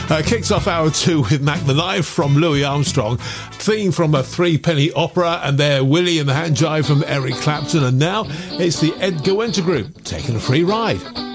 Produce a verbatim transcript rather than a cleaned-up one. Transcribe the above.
Uh, kicks off hour two with Mac the Knife from Louis Armstrong, theme from a Three-Penny Opera, and there Willie and the Hand Jive from Eric Clapton. And now it's the Edgar Winter Group taking a free ride.